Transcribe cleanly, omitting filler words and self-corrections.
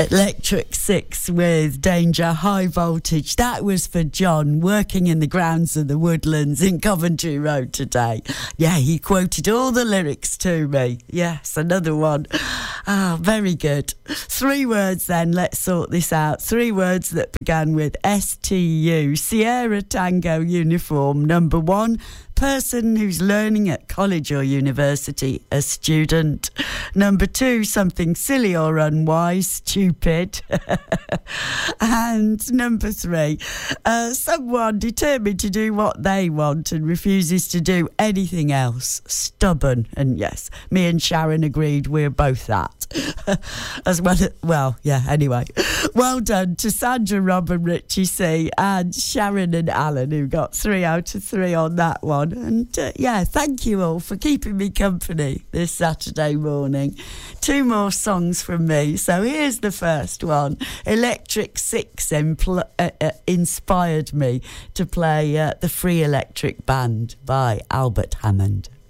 Electric Six with Danger High Voltage. That was for John, working in the grounds of the Woodlands in Coventry Road today. Yeah, he quoted all the lyrics to me. Yes, another one. Ah, very good. 3 words then, let's sort this out. 3 words that began with STU, Sierra Tango Uniform. Number 1, person who's learning at college or university, a student. Number 2, something silly or unwise, stupid. And number 3, someone determined to do what they want and refuses to do anything else, stubborn. And yes, me and Sharon agreed we're both that. As well, yeah, anyway. Well done to Sandra, Rob and Richie C, and Sharon and Alan, who got 3 out of 3 on that one. And yeah, thank you all for keeping me company this Saturday morning. 2 more songs from me. So here's the first one. Electric Six inspired me to play The Free Electric Band by Albert Hammond.